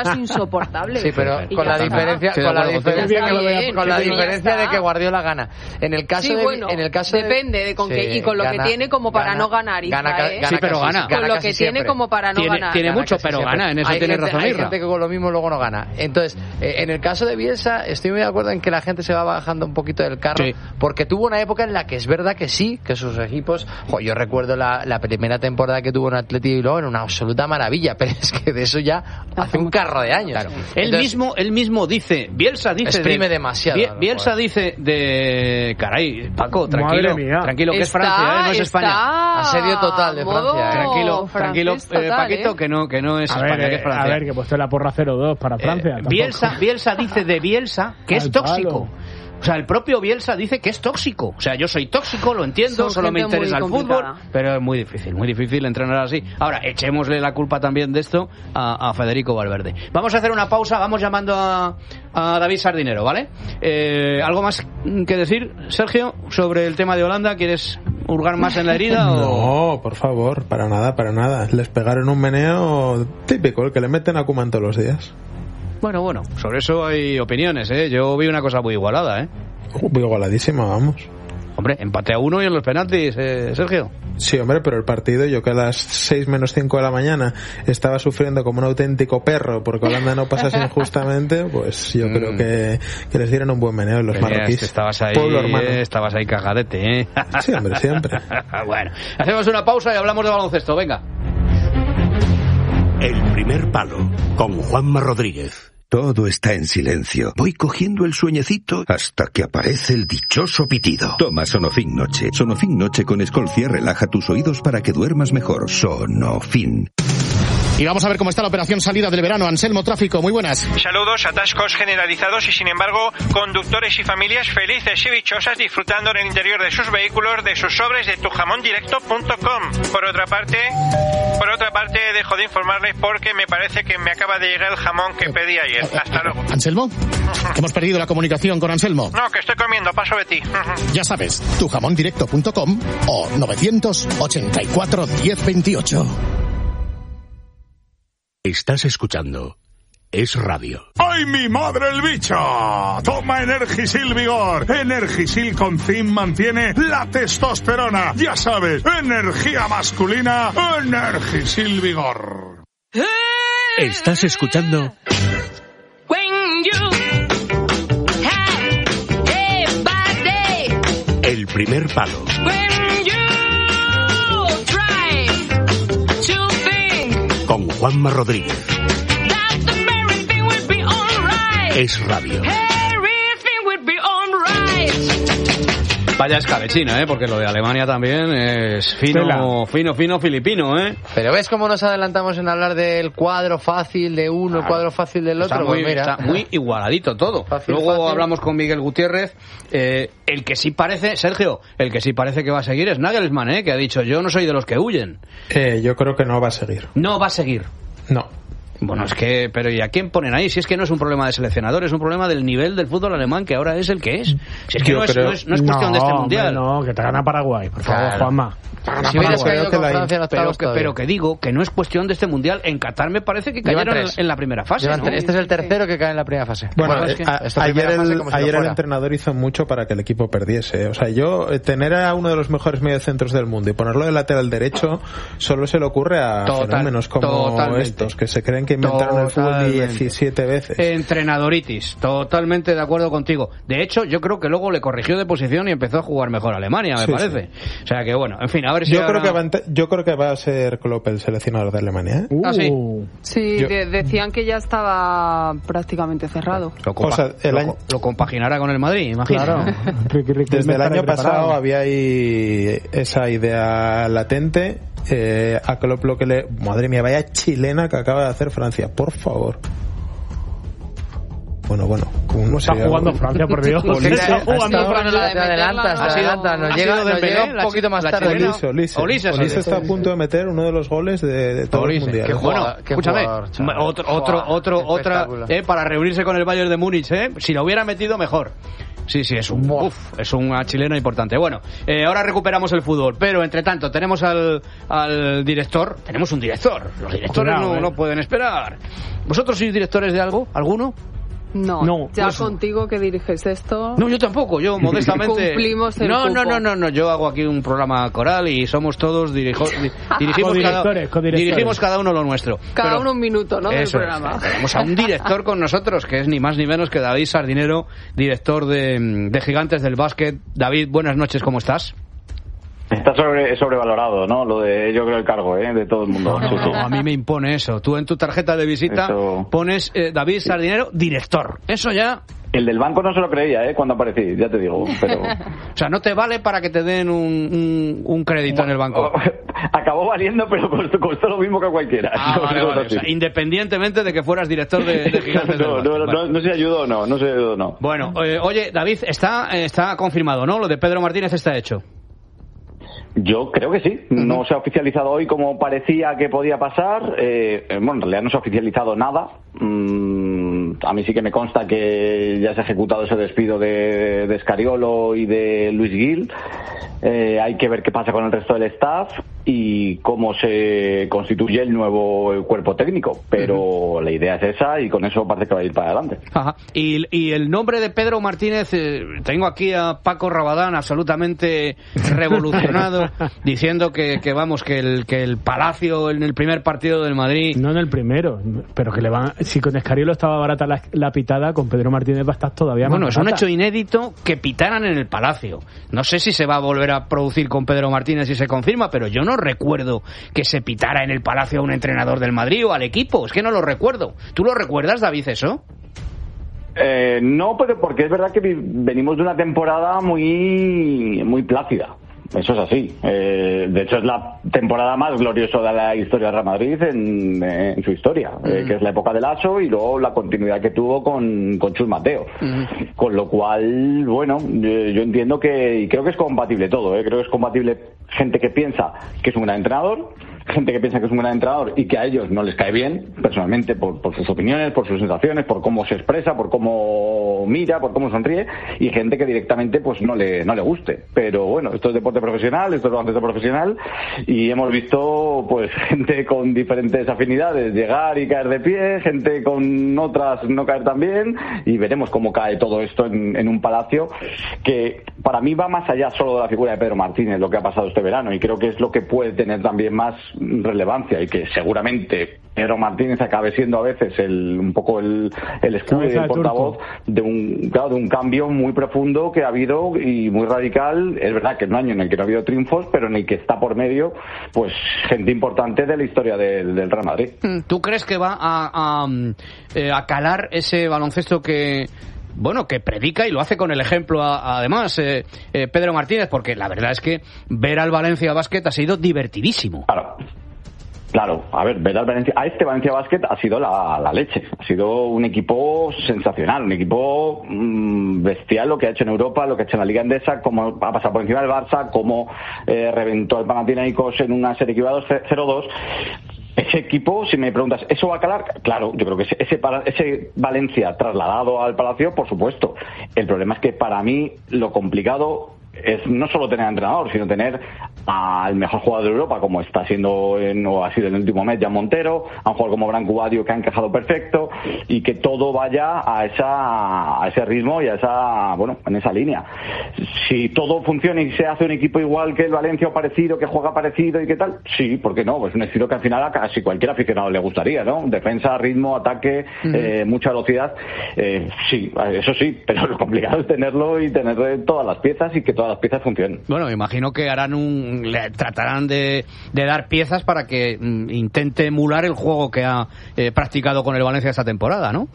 más insoportable. Sí, pero Y con ya la está. diferencia, Sí, con la bueno, diferencia, está bien, con la que ya diferencia está. de que Guardiola gana. En el caso Sí, de, bueno, en el caso depende de, de con sí, qué y con lo gana, que tiene como para gana, no ganar, Isra, gana, ¿eh? gana Sí, pero casi- gana. Con lo casi que tiene siempre. como para no Tiene- ganar. tiene Gana mucho, casi pero siempre. gana, en eso Hay tienes gente- razón, Hay Isra. gente que con lo mismo luego no gana. Entonces, eh, en el caso de Bielsa, estoy muy de acuerdo en que la gente se va bajando un poquito del carro, Sí. porque tuvo una época en la que es verdad que sí, que sus equipos, jo, yo recuerdo la, la primera temporada que tuvo en Atleti y luego era una absoluta maravilla, pero es que de eso ya hace un carro de años. Claro. Él Entonces, mismo, él mismo dice, Bielsa dice, exprime de- demasiado, Bie- a lo Bielsa mejor. dice de, caray, Paco, tranquilo, Madre mía. tranquilo, que es Está- Francia, ¿eh? No es está España. Asedio total de modo Francia, ¿eh? Tranquilo, tranquilo, francés eh, total, Paquito, ¿eh? que no, que no es A España, ver, que es eh, Francia. a ver, que he puesto la porra cero dos para Francia. Eh, tampoco. Bielsa, Bielsa dice de Bielsa que es Al tóxico. palo. O sea, el propio Bielsa dice que es tóxico. O sea, yo soy tóxico, lo entiendo, Son solo me gente muy interesa el fútbol, complicada. pero es muy difícil, muy difícil entrenar así. Ahora, echémosle la culpa también de esto a, a Federico Valverde. Vamos a hacer una pausa, vamos llamando a, a David Sardinero, ¿vale? Eh, ¿Algo más que decir, Sergio, sobre el tema de Holanda? ¿Quieres hurgar más en la herida? o... No, por favor, para nada, para nada. Les pegaron un meneo típico, el que le meten a Koeman todos los días. Bueno, bueno, sobre eso hay opiniones, ¿eh? Yo vi una cosa muy igualada, ¿eh? Muy igualadísima, vamos. Hombre, empate a uno y en los penaltis, eh, Sergio. Sí, hombre, pero el partido, yo que a las seis menos cinco de la mañana estaba sufriendo como un auténtico perro porque Holanda no pasase injustamente, pues yo Mm. creo que, que les dieron un buen meneo los Tenías marroquíes. que estabas ahí, Pueblo hermano. eh, estabas ahí cagadete, ¿eh? Sí, hombre, siempre. Bueno, hacemos una pausa y hablamos de baloncesto, venga. El primer palo, con Juanma Rodríguez. Todo está en silencio. Voy cogiendo el sueñecito hasta que aparece el dichoso pitido. Toma Sonofin Noche. Sonofin Noche con Escolcia relaja tus oídos para que duermas mejor. Sonofin. Y vamos a ver cómo está la operación salida del verano. Anselmo Tráfico, muy buenas. Saludos, atascos generalizados y sin embargo conductores y familias felices y dichosas disfrutando en el interior de sus vehículos de sus sobres de tu jamón directo punto com. Por otra parte, por otra parte dejo de informarles porque me parece que me acaba de llegar el jamón que pedí ayer. Hasta luego. Anselmo, hemos perdido la comunicación con Anselmo. No, que estoy comiendo, paso de ti. Ya sabes, tu jamón directo punto com o novecientos ochenta y cuatro diez veintiocho. Estás escuchando Es Radio. ¡Ay, mi madre el bicho! Toma Energisil Vigor. Energisil con zinc mantiene la testosterona. Ya sabes, energía masculina, Energisil Vigor. Estás escuchando El primer palo. Con Juanma Rodríguez. Es Radio. Vaya escabechina, ¿eh? Porque lo de Alemania también es fino, Tela. fino, fino filipino, ¿eh? Pero ves cómo nos adelantamos en hablar del cuadro fácil de uno, el cuadro fácil del otro. Está muy, Pues mira. está muy igualadito todo. Fácil, Luego fácil. hablamos con Miguel Gutiérrez. Eh, el que sí parece, Sergio, el que sí parece que va a seguir es Nagelsmann, ¿eh? Que ha dicho, yo no soy de los que huyen. Eh, yo creo que no va a seguir. No va a seguir. No. Bueno, es que, pero ¿y a quién ponen ahí? Si es que no es un problema de seleccionador, es un problema del nivel del fútbol alemán que ahora es el que es. Si es que Yo no es, creo- no es, no es cuestión de este No, mundial. hombre, no, que te gana Paraguay, por favor, Claro. Juanma. Te gana Si hubieras Paraguay. caído que con la- Francia en Pero octavos que, todavía. pero que digo que no es cuestión de este mundial. En Qatar me parece que Llevan cayeron en, tres. en la primera fase, Llevan ¿no? tres. Este es el tercero que cae en la primera fase. Bueno, Bueno, eh, es que a- esta ayer, primera fase el, como si lo ayer el fuera. entrenador hizo mucho para que el equipo perdiese. O sea, yo eh, tener a uno de los mejores mediocentros del mundo y ponerlo de lateral derecho solo se le ocurre a Total, fenómenos como totalmente. estos que se creen que inventaron el fútbol Totalmente. diecisiete veces. Entrenadoritis, totalmente de acuerdo contigo. De hecho, yo creo que luego le corrigió de posición y empezó a jugar mejor a Alemania, me Sí, parece. O sea que bueno, en fin, a ver si Yo ahora- creo, que va a, ent- yo creo que va a ser Klopp el seleccionador de Alemania. ¿eh? Uh, Ah, sí. Sí, Yo- de- decían que ya estaba prácticamente cerrado. Lo, compa- O sea, el lo- año- lo compaginará con el Madrid, imagino. Claro. Ricky, Ricky, Desde me el estaré año pasado preparado. había ahí esa idea latente. Eh, a Klopp lo que le... Madre mía, vaya chilena que acaba de hacer Francia, por favor. Bueno, bueno. ¿Cómo está jugando Francia, por Dios? Está jugando Francia. Te adelantas, te adelantas. Nos llega, nos llega un poquito más tarde. Olise, Olise. Olise, Olise está a punto de meter uno de los goles de, de todo el mundial. Qué bueno, escúchame, otro, otro, otro, otra, eh, para reunirse con el Bayern de Múnich, eh, si lo hubiera metido mejor. Sí, sí, es un uf, es una chilena importante. Bueno, eh, ahora recuperamos el fútbol, pero entre tanto tenemos al, al director, tenemos un director. Los directores Cuidado, no, eh. no pueden esperar. ¿Vosotros sois directores de algo? ¿Alguno? No, no, ya pues, contigo que diriges esto. No, yo tampoco, yo modestamente. Cumplimos el no, cupo. no, no, no, no, yo hago aquí un programa coral y somos todos dirijo, di, dirigimos, cada, dirigimos cada uno lo nuestro. Cada Pero, uno un minuto, ¿no? Del programa. Es, tenemos a un director con nosotros que es ni más ni menos que David Sardinero, director de, de Gigantes del Básquet. David, buenas noches, ¿cómo estás? Está sobre, sobrevalorado, ¿no? Lo de yo creo el cargo, ¿eh? De todo el mundo. No, no, no, a mí me impone eso. Tú en tu tarjeta de visita eso... pones eh, David Sardinero, director. Eso ya... El del banco no se lo creía, ¿eh? Cuando aparecí, ya te digo. Pero... o sea, no te vale para que te den un, un, un crédito bueno, en el banco. Acabó valiendo, pero costó, costó lo mismo que cualquiera. Ah, no, vale, vale. O sea, independientemente de que fueras director de, de Gigantes no, del no, no, no, no se ayudó o no, no se ayudó no. Bueno, eh, oye, David, está, está confirmado, ¿no? Lo de Pedro Martínez está hecho. Yo creo que sí. No se ha oficializado hoy como parecía que podía pasar. Eh, bueno, en realidad no se ha oficializado nada. Mm, a mí sí que me consta que ya se ha ejecutado ese despido de, de Scariolo y de Luis Gil. Eh, hay que ver qué pasa con el resto del staff y cómo se constituye el nuevo cuerpo técnico. Pero uh-huh. la idea es esa y con eso parece que va a ir para adelante. Ajá. Y, y el nombre de Pedro Martínez, eh, tengo aquí a Paco Rabadán absolutamente revolucionado diciendo que, que vamos, que el, que el Palacio en el primer partido del Madrid... No en el primero, pero que le van... Si con Escariolo estaba barata la, la pitada, con Pedro Martínez va a estar todavía bueno, más barata. Bueno, es un hecho inédito que pitaran en el Palacio. No sé si se va a volver a producir con Pedro Martínez si se confirma, pero yo no recuerdo que se pitara en el Palacio a un entrenador del Madrid o al equipo. Es que no lo recuerdo. ¿Tú lo recuerdas, David, eso? Eh, no, pero porque es verdad que venimos de una temporada muy, muy plácida. Eso es así. Eh, de hecho, es la temporada más gloriosa de la historia de Real Madrid en, en su historia, mm. eh, que es la época del Lasso y luego la continuidad que tuvo con, con Chus Mateo. Mm. Con lo cual, bueno, yo, yo entiendo que, y creo que es compatible todo, eh, creo que es compatible gente que piensa que es un gran entrenador, gente que piensa que es un gran entrenador y que a ellos no les cae bien, personalmente, por, por sus opiniones, por sus sensaciones, por cómo se expresa, por cómo mira, por cómo sonríe, y gente que directamente pues no le, no le guste. Pero bueno, esto es deporte profesional, esto es baloncesto profesional, y hemos visto pues gente con diferentes afinidades llegar y caer de pie, gente con otras no caer tan bien, y veremos cómo cae todo esto en, en un Palacio que para mí va más allá solo de la figura de Pedro Martínez, lo que ha pasado este verano, y creo que es lo que puede tener también más relevancia y que seguramente Pedro Martínez acabe siendo a veces el, un poco el, el escudo y el portavoz de un, claro, de un cambio muy profundo que ha habido y muy radical. Es verdad que es un año en el que no ha habido triunfos, pero en el que está por medio pues gente importante de la historia del, del Real Madrid. ¿Tú crees que va a, a, a calar ese baloncesto que bueno, que predica y lo hace con el ejemplo a, además eh, eh, Pedro Martínez? Porque la verdad es que ver al Valencia Basket ha sido divertidísimo. Claro. Claro, a ver, ver al Valencia, a este Valencia Basket ha sido la, la leche, ha sido un equipo sensacional, un equipo mmm, bestial lo que ha hecho en Europa, lo que ha hecho en la Liga Endesa, cómo ha pasado por encima del Barça, cómo eh, reventó el Panathinaikos en una serie que iba cero dos. Ese equipo, si me preguntas, ¿eso va a calar? Claro, yo creo que ese, ese, ese Valencia trasladado al Palacio, por supuesto. El problema es que para mí lo complicado es no solo tener entrenador, sino tener al mejor jugador de Europa, como está siendo en, o ha sido en el último mes, Jan Montero, a un jugador como Branco Badio que ha encajado perfecto, y que todo vaya a esa a ese ritmo y a esa, bueno, en esa línea. Si todo funciona y se hace un equipo igual que el Valencia o parecido, que juega parecido y qué tal, sí, ¿por qué no? Pues un estilo que al final a casi cualquier aficionado le gustaría, ¿no? Defensa, ritmo, ataque, uh-huh. eh, mucha velocidad, eh, sí, eso sí, pero lo complicado es tenerlo y tener todas las piezas y que todas las piezas funcionen. Bueno, me imagino que harán un le tratarán de, de dar piezas para que mm, intente emular el juego que ha eh, practicado con el Valencia esta temporada, ¿no?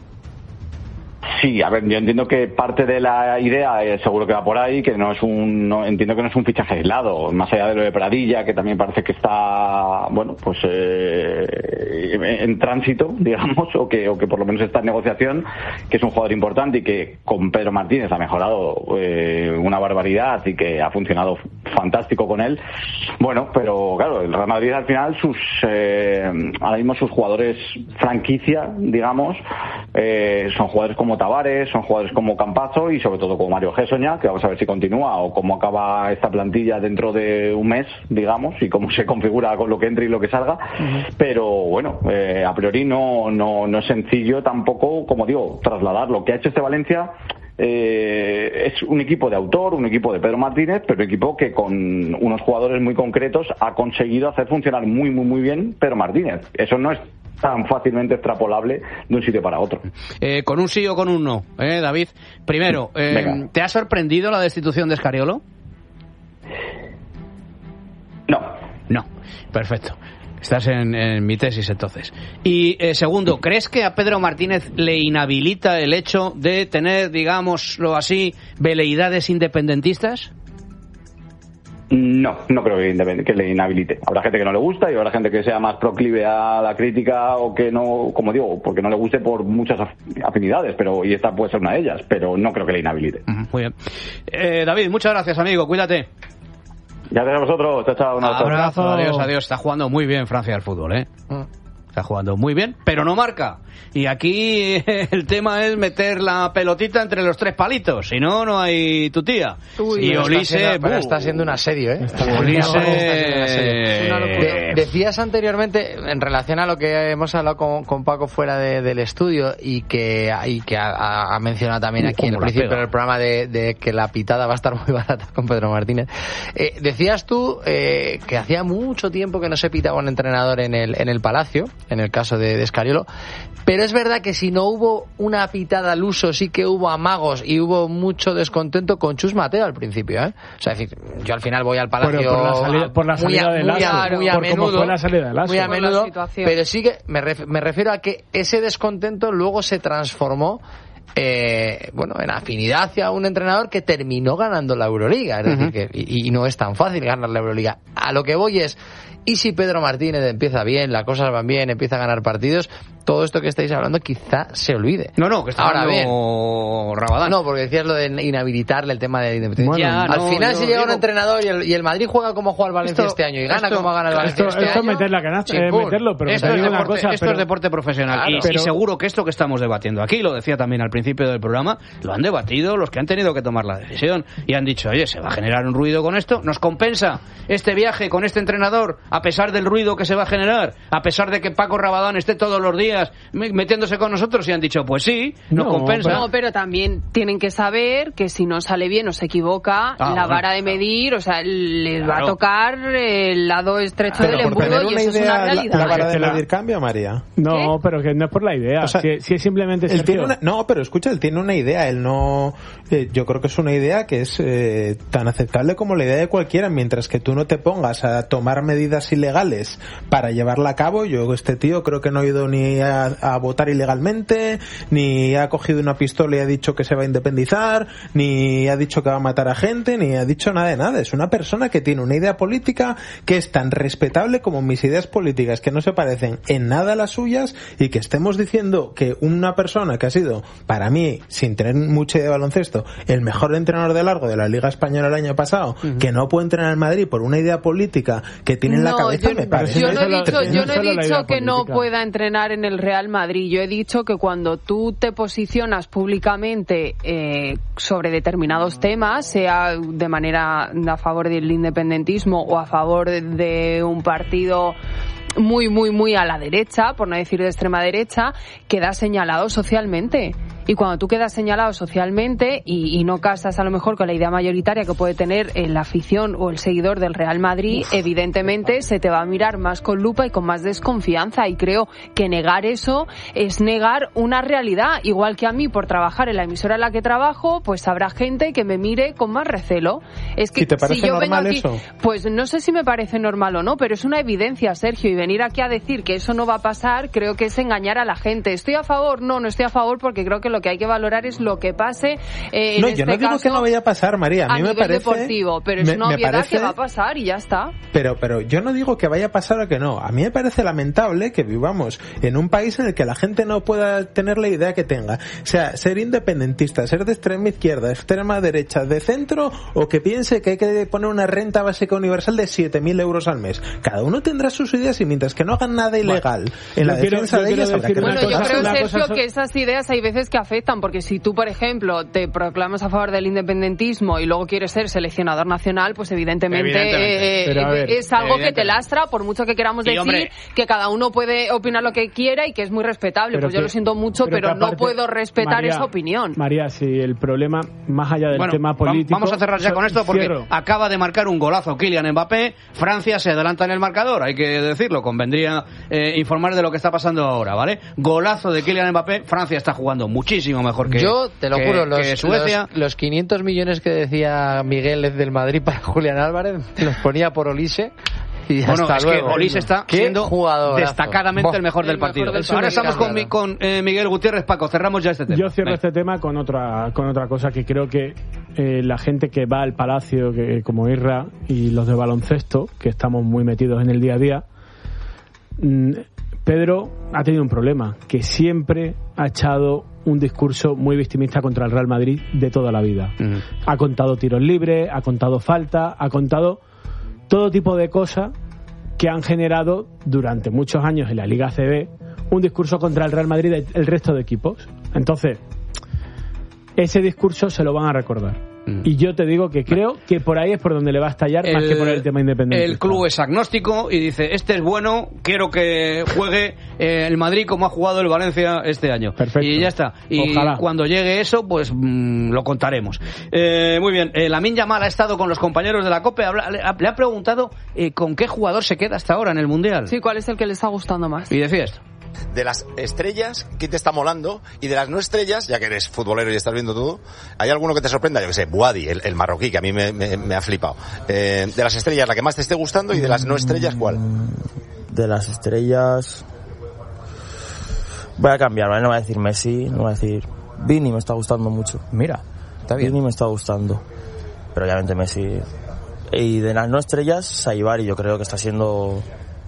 Sí, a ver, yo entiendo que parte de la idea eh, seguro que va por ahí, que no es un, no, entiendo que no es un fichaje aislado, más allá de lo de Pradilla, que también parece que está, bueno, pues eh, en tránsito, digamos, o que, o que por lo menos está en negociación, que es un jugador importante y que con Pedro Martínez ha mejorado eh, una barbaridad y que ha funcionado fantástico con él. Bueno, pero claro, el Real Madrid al final, sus eh, ahora mismo sus jugadores franquicia, digamos, eh, son jugadores como Tavares, son jugadores como Campazzo y sobre todo como Mario Gessoña, que vamos a ver si continúa o cómo acaba esta plantilla dentro de un mes, digamos, y cómo se configura con lo que entre y lo que salga. Uh-huh. Pero bueno, eh, a priori no, no, no es sencillo tampoco, como digo, trasladar lo que ha hecho este Valencia. Eh, es un equipo de autor, un equipo de Pedro Martínez, pero un equipo que con unos jugadores muy concretos ha conseguido hacer funcionar muy, muy, muy bien Pedro Martínez. Eso no es tan fácilmente extrapolable de un sitio para otro. Eh, ¿Con un sí o con un no, eh, David? Primero, eh, ¿te ha sorprendido la destitución de Scariolo? No. No, perfecto. Estás en, en mi tesis, entonces. Y, eh, segundo, ¿crees que a Pedro Martínez le inhabilita el hecho de tener, digámoslo así, veleidades independentistas? No, no creo que, que le inhabilite. Habrá gente que no le gusta y habrá gente que sea más proclive a la crítica o que no, como digo, porque no le guste por muchas afinidades, pero y esta puede ser una de ellas, pero no creo que le inhabilite. Uh-huh, muy bien. Eh, David, muchas gracias, amigo. Cuídate. Gracias a vosotros. Chao, chao. Un abrazo. Abrazo. Adiós, adiós. Está jugando muy bien Francia al fútbol, ¿eh? Uh. Está jugando muy bien, pero no marca. Y aquí el tema es meter la pelotita entre los tres palitos. Si no, no hay tu tía. Uy, y Olise... Está, está siendo un asedio, ¿eh? Olise... De, decías anteriormente, en relación a lo que hemos hablado con, con Paco fuera de, del estudio y que, y que ha, ha mencionado también aquí en el principio del programa de, de que la pitada va a estar muy barata con Pedro Martínez. Eh, decías tú eh, que hacía mucho tiempo que no se pitaba un entrenador en el, en el Palacio, en el caso de, de Scariolo, pero es verdad que si no hubo una pitada al uso, sí que hubo amagos y hubo mucho descontento con Chus Mateo al principio, ¿eh? O sea, es decir, yo al final voy al Palacio por la salida, por la salida muy a, de muy a, muy a por menudo, fue la salida de muy a menudo, pero sí que me, ref, me refiero a que ese descontento luego se transformó Eh, bueno, en afinidad hacia un entrenador que terminó ganando la Euroliga, es uh-huh. decir, que, y, y no es tan fácil ganar la Euroliga. A lo que voy es, y si Pedro Martínez empieza bien, las cosas van bien, empieza a ganar partidos, todo esto que estáis hablando quizá se olvide. No, no, que está ahora bien. Rabadán. No, porque decías lo de inhabilitarle el tema de independencia. Bueno, al no, final, si llega digo... un entrenador y el, y el Madrid juega como juega el Valencia esto, este año y gana esto, como gana el Valencia esto, este esto año. Esto es meter la canasta, eh, meterlo, pero esto, te es digo deporte, una cosa, esto pero... es deporte profesional. Claro, y, pero... y seguro que esto que estamos debatiendo aquí, lo decía también al principio del programa, lo han debatido los que han tenido que tomar la decisión y han dicho, oye, se va a generar un ruido con esto, ¿nos compensa este viaje con este entrenador a pesar del ruido que se va a generar, a pesar de que Paco Rabadán esté todos los días metiéndose con nosotros? Y han dicho, pues sí, nos no, compensa. No, pero también tienen que saber que si no sale bien o se equivoca, ah, la vara de medir, o sea, les claro. va a tocar el lado estrecho pero del embudo y eso idea, es una realidad. ¿La, la vara de medir cambia, María? No, ¿qué? Pero que no es por la idea. O sea, si, si es simplemente... Él tiene una, no, pero escucha, él tiene una idea, él no... Eh, yo creo que es una idea que es eh, tan aceptable como la idea de cualquiera, mientras que tú no te pongas a tomar medidas ilegales para llevarla a cabo. Yo, este tío, creo que no ha ido ni a, a votar ilegalmente, ni ha cogido una pistola y ha dicho que se va a independizar, ni ha dicho que va a matar a gente, ni ha dicho nada de nada. Es una persona que tiene una idea política que es tan respetable como mis ideas políticas, que no se parecen en nada a las suyas, y que estemos diciendo que una persona que ha sido, para mí, sin tener mucha idea de baloncesto, el mejor entrenador de largo de la Liga Española el año pasado, uh-huh. que no puede entrenar en Madrid por una idea política que tiene en no, la cabeza, yo, me parece. Yo no he dicho, yo no he dicho que no pueda entrenar en el Real Madrid. Yo he dicho que cuando tú te posicionas públicamente eh, sobre determinados temas, sea de manera a favor del independentismo o a favor de, de un partido muy, muy, muy a la derecha, por no decir de extrema derecha, queda señalado socialmente. Y cuando tú quedas señalado socialmente y, y no casas a lo mejor con la idea mayoritaria que puede tener la afición o el seguidor del Real Madrid, Uf, evidentemente se te va a mirar más con lupa y con más desconfianza, y creo que negar eso es negar una realidad. Igual que a mí, por trabajar en la emisora en la que trabajo, pues habrá gente que me mire con más recelo. Es que ¿Y te parece si yo normal vengo aquí, eso? Pues no sé si me parece normal o no, pero es una evidencia, Sergio, y venir aquí a decir que eso no va a pasar creo que es engañar a la gente. ¿Estoy a favor? No, no estoy a favor, porque creo que que lo que hay que valorar es lo que pase. Eh, en no, este yo no digo caso, que no vaya a pasar, María. A mí a me nivel parece. deportivo, pero es me, una me obviedad parece, que va a pasar y ya está. Pero, pero yo no digo que vaya a pasar o que no. A mí me parece lamentable que vivamos en un país en el que la gente no pueda tener la idea que tenga. O sea, ser independentista, ser de extrema izquierda, extrema derecha, de centro, o que piense que hay que poner una renta básica universal de siete mil euros al mes. Cada uno tendrá sus ideas y mientras que no hagan nada ilegal bueno, en la quiero, defensa de ellas habrá que Bueno, yo creo, Sergio, so... que esas ideas hay veces que afectan, porque si tú, por ejemplo, te proclamas a favor del independentismo y luego quieres ser seleccionador nacional, pues evidentemente, evidentemente. Eh, ver, es algo que te lastra, por mucho que queramos y, decir hombre, que cada uno puede opinar lo que quiera y que es muy respetable. Pues que, yo lo siento mucho, pero, pero aparte, no puedo respetar María, esa opinión. María, si el problema, más allá del bueno, tema político... Vamos a cerrar ya con esto porque cierro. acaba de marcar un golazo Kylian Mbappé. Francia se adelanta en el marcador, hay que decirlo, convendría eh, informar de lo que está pasando ahora, ¿vale? Golazo de Kylian Mbappé, Francia está jugando muchísimo mejor que Yo, te lo que, juro, los, que Suecia. Los, los quinientos millones que decía Miguel del Madrid para Julián Álvarez, los ponía por Olise. Y bueno, hasta es luego. que Olise está ¿Qué siendo jugadorazo? destacadamente Bo, el mejor el del partido. mejor del Ahora estamos con, claro. con eh, Miguel Gutiérrez. Paco, cerramos ya este tema. Yo cierro Venga. este tema con otra con otra cosa que creo que eh, la gente que va al Palacio, que como Irra y los de baloncesto, que estamos muy metidos en el día a día, mmm, Pedro ha tenido un problema, que siempre ha echado un discurso muy victimista contra el Real Madrid de toda la vida. Mm. Ha contado tiros libres, ha contado falta, ha contado todo tipo de cosas que han generado durante muchos años en la Liga A C B un discurso contra el Real Madrid y el resto de equipos. Entonces, ese discurso se lo van a recordar. Mm. Y yo te digo que creo que por ahí es por donde le va a estallar el, más que por el tema independiente. El club es agnóstico y dice, este es bueno, quiero que juegue eh, el Madrid como ha jugado el Valencia este año. Perfecto. Y ya está. Y Ojalá. Cuando llegue eso, pues mmm, lo contaremos. Eh, muy bien, eh, Lamine Yamal ha estado con los compañeros de la COPE, habla, le, le ha preguntado eh, con qué jugador se queda hasta ahora en el Mundial. Sí, ¿cuál es el que le está gustando más? Y decía esto. De las estrellas, ¿quién te está molando? Y de las no estrellas, ya que eres futbolero y estás viendo todo, ¿hay alguno que te sorprenda? Yo que sé, Buadi, el, el marroquí, que a mí me, me, me ha flipado. Eh, de las estrellas, la que más te esté gustando, y de las no estrellas, ¿cuál? De las estrellas... Voy a cambiar, ¿vale? No voy a decir Messi, no voy a decir... Vini me está gustando mucho. Mira, está bien. Vini me está gustando. Pero obviamente Messi... Y de las no estrellas, Saibari, yo creo que está siendo...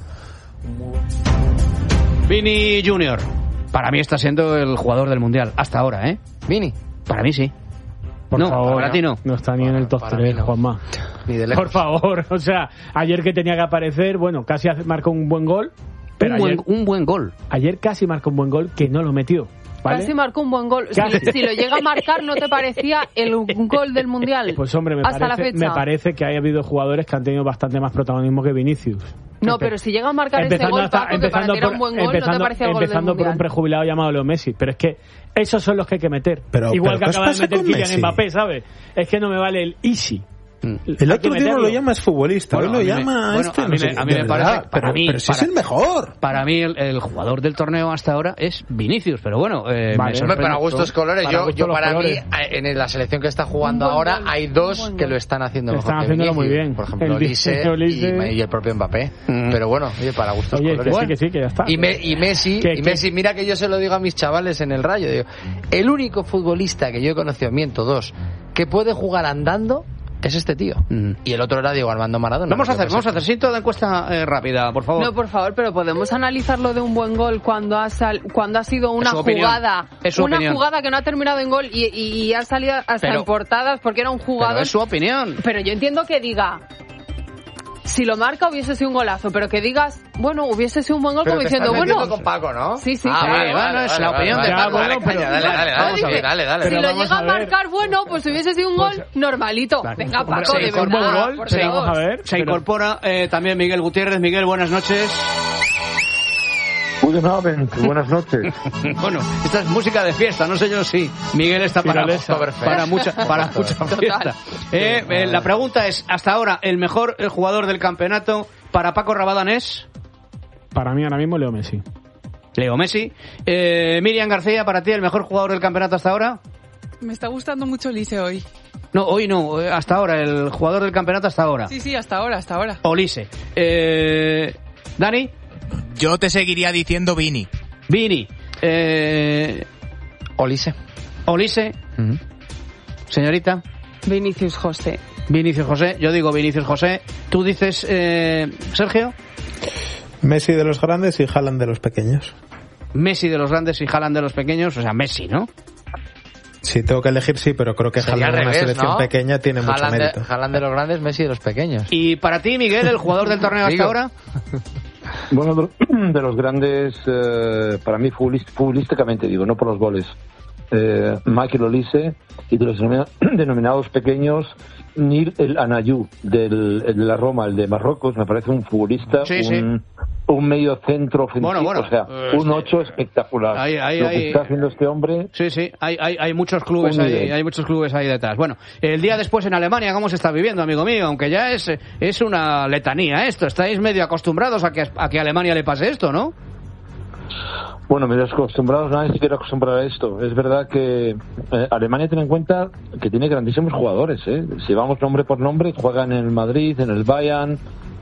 Vini Junior, para mí está siendo el jugador del Mundial, hasta ahora, ¿eh? Vini. Para mí sí. Por no, favor, para ti no. No está ni en el top tres, no. Juanma. Ni de lejos. Por favor, o sea, ayer que tenía que aparecer, bueno, casi marcó un buen gol. Pero un, ayer, buen, un buen gol. Ayer casi marcó un buen gol que no lo metió. ¿Vale? Casi marcó un buen gol. Si, si lo llega a marcar, ¿no te parecía el gol del Mundial? Pues hombre, me, hasta parece, la fecha. me parece que ha habido jugadores que han tenido bastante más protagonismo que Vinicius. No, pero si llega a marcar ese gol, hasta, Paco, que para ti era un buen gol, ¿no te parecía el gol del Empezando por un prejubilado llamado Leo Messi. Pero es que esos son los que hay que meter. Pero, Igual pero que acaba de meter Kylian Mbappé, ¿sabes? Es que no me vale el easy. El otro día no lo llamas futbolista, bueno, hoy lo llama me, este. Bueno, a mí, no sé, a mí me parece, para pero, mí, pero si para, es el mejor. Para mí el, el jugador del torneo hasta ahora es Vinicius, pero bueno, eh, vale, me para gustos colores. Para yo, gustos yo para colores. mí en la selección que está jugando ahora gol, hay dos que lo están haciendo mejor. Están haciéndolo muy bien. Por ejemplo, Olise y, y el propio Mbappé. Mm. Pero bueno, oye, para gustos oye, colores. Que sí, que sí, que ya está. Y, me, y Messi, ¿Qué, y qué? Messi, mira que yo se lo digo a mis chavales en el Rayo. Digo, el único futbolista que yo he conocido, miento, dos, que puede jugar andando es este tío. Mm. Y el otro era Diego Armando Maradona. Vamos a hacer, vamos a hacer cinto de encuesta eh, rápida, por favor. No, por favor, pero podemos analizarlo de un buen gol cuando ha sal, cuando ha sido una jugada, una opinión. jugada que no ha terminado en gol y, y, y ha salido hasta pero, en portadas porque era un jugador. Pero es su opinión. Pero yo entiendo que diga, si lo marca hubiese sido un golazo, pero que digas, bueno, hubiese sido un buen gol, pero como diciendo, bueno, con Paco, ¿no? Sí, sí. Ah, sí. vale, bueno, es la opinión de Paco. Dale, dale, dale, dale, dale, dale. Si lo llega a marcar, bueno, pues hubiese sido un gol normalito. Venga, Paco, de verdad. Gol, pero vamos a ver. Se incorpora eh, también Miguel Gutiérrez. Miguel, buenas noches. Buenas noches. Bueno, esta es música de fiesta, no sé yo si Miguel está para, para mucha, para mucha fiesta. Eh, eh, la pregunta es, hasta ahora, ¿el mejor el jugador del campeonato para Paco Rabadán es? Para mí ahora mismo Leo Messi. Leo Messi. Eh, Miriam García, para ti, ¿el mejor jugador del campeonato hasta ahora? Me está gustando mucho Olise hoy. No, hoy no, hasta ahora, el jugador del campeonato hasta ahora. Sí, sí, hasta ahora, hasta ahora. Olise. Eh, ¿Dani? Yo te seguiría diciendo Vini. Vini. Eh... Olise. Olise, uh-huh. Señorita. Vinicius José. Vinicius José, yo digo Vinicius José. ¿Tú dices, eh, Sergio? Messi de los grandes y Haaland de los pequeños. Messi de los grandes y Haaland de los pequeños, o sea, Messi, ¿no? Sí, tengo que elegir, sí, pero creo que Haaland en una selección ¿no? pequeña tiene Haaland mucho mérito. De, Haaland de los grandes, Messi de los pequeños. ¿Y para ti, Miguel, el jugador del torneo hasta ahora? Bueno, de los grandes, eh, para mí futbolist, futbolísticamente digo, no por los goles, eh, Michael Olise, y de los denominados pequeños, Nir El Anayú, del, el de la Roma, el de Marruecos, me parece un futbolista, sí, un, sí. un medio centro ofensivo, bueno, bueno, o sea, eh, un ocho espectacular. Hay, hay, Lo que hay, está haciendo este hombre... Sí, sí, hay, hay, hay muchos clubes ahí, hay muchos clubes ahí detrás. Bueno, el día después en Alemania, ¿cómo se está viviendo, amigo mío? Aunque ya es, es una letanía esto, estáis medio acostumbrados a que, a que a Alemania le pase esto, ¿no? Bueno, medio acostumbrados, nadie se quiere acostumbrar a esto. Es verdad que eh, Alemania tiene en cuenta que tiene grandísimos jugadores, ¿eh? Si vamos nombre por nombre, juegan en el Madrid, en el Bayern,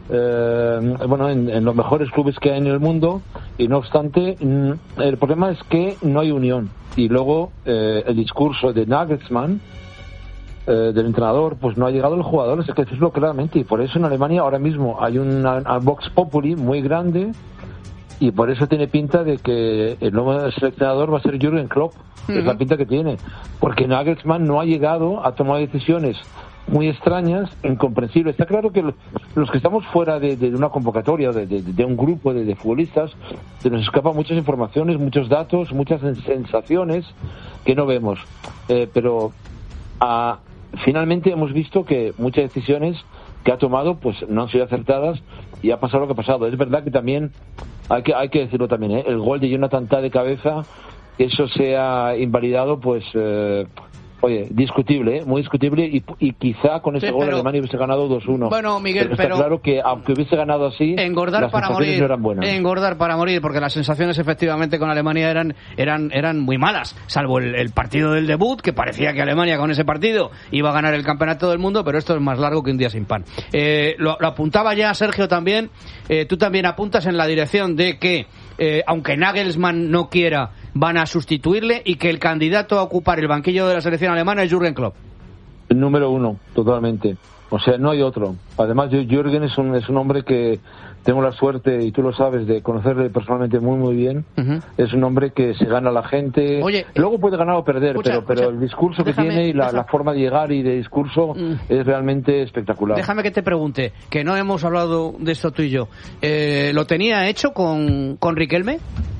eh, bueno, en, en los mejores clubes que hay en el mundo, y no obstante, mm, el problema es que no hay unión. Y luego eh, el discurso de Nagelsmann, eh, del entrenador, pues no ha llegado a los jugadores, hay que decirlo claramente, y por eso en Alemania ahora mismo hay una, una Vox Populi muy grande. Y por eso tiene pinta de que el nuevo seleccionador va a ser Jürgen Klopp. Uh-huh. Es la pinta que tiene. Porque Nagelsmann no ha llegado a tomar decisiones muy extrañas, incomprensibles. Está claro que los que estamos fuera de, de una convocatoria, de, de, de un grupo de, de futbolistas, se nos escapan muchas informaciones, muchos datos, muchas sensaciones que no vemos. Eh, pero a, finalmente hemos visto que muchas decisiones que ha tomado pues no han sido acertadas y ha pasado lo que ha pasado. Es verdad que también hay que hay que decirlo también, ¿eh? El gol de Jonathan Tah de cabeza, que eso sea invalidado, pues eh, oye, discutible, ¿eh? Muy discutible, y, y quizá con ese sí, gol pero, Alemania hubiese ganado dos uno. Bueno, Miguel, pero está pero claro que aunque hubiese ganado así, engordar las para sensaciones morir, no eran buenas. Engordar para morir, porque las sensaciones efectivamente con Alemania eran eran eran muy malas, salvo el, el partido del debut, que parecía que Alemania con ese partido iba a ganar el campeonato del mundo, pero esto es más largo que un día sin pan. Eh, lo, lo apuntaba ya Sergio también, eh, tú también apuntas en la dirección de que Eh, aunque Nagelsmann no quiera, van a sustituirle y que el candidato a ocupar el banquillo de la selección alemana es Jürgen Klopp. El número uno, totalmente. O sea, no hay otro. Además, Jürgen es un, es un hombre que tengo la suerte, y tú lo sabes, de conocerle personalmente muy, muy bien. Uh-huh. Es un hombre que se gana a la gente. Oye, luego puede ganar o perder, escucha, pero, pero escucha, el discurso déjame, que tiene y la, déjame. la forma de llegar y de discurso mm. es realmente espectacular. Déjame que te pregunte, que no hemos hablado de esto tú y yo. Eh, ¿Lo tenía hecho con, con Riquelme?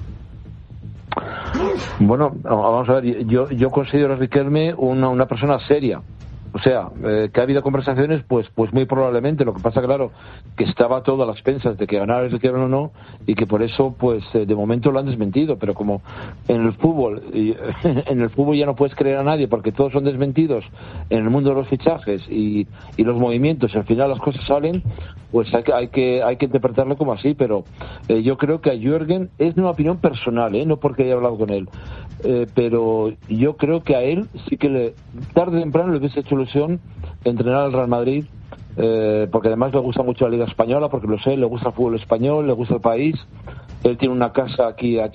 Bueno, vamos a ver, yo, yo considero a Riquelme una, una persona seria. O sea, eh, que ha habido conversaciones, pues pues muy probablemente. Lo que pasa, claro, que estaba todo a las expensas de que ganara el Riquelme o no, y que por eso, pues eh, de momento lo han desmentido. Pero como en el fútbol, y, en el fútbol ya no puedes creer a nadie porque todos son desmentidos en el mundo de los fichajes y, y los movimientos, y al final las cosas salen, pues hay que hay que hay que interpretarlo como así. Pero eh, yo creo que a Jürgen, es una opinión personal, ¿eh? No porque haya hablado con él, eh, pero yo creo que a él sí que le, tarde o temprano le hubiese hecho ilusión entrenar al Real Madrid, eh, porque además le gusta mucho la Liga Española, porque lo sé, le gusta el fútbol español, le gusta el país. Él tiene una casa aquí, aquí